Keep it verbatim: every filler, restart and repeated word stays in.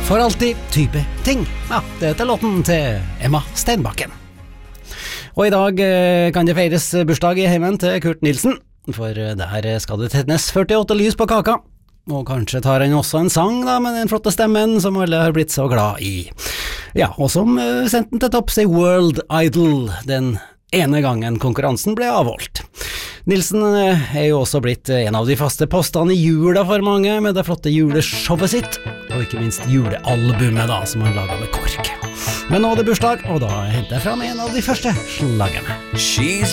For alltid type ting. Ja, det er låten til Emma Steinbakken. Og i dag eh, kan det feires bursdag i heimen til Kurt Nilsen, for der skal det tennes førtiåtte lys på kaka. Og kanskje tar han også en sang da, med den flotte stemmen som alle har blitt så glad i. Ja, og som eh, sendte den til topps i World Idol den ene gangen konkurransen ble avholdt. Nilsen er jo også blitt en av de faste postene i jula for mange, med det flotte juleshowet sitt, og ikke minst julealbumet da, som han laget med KORK. Men nå er det bursdag, og da henter jeg fram en av de første slagene. She's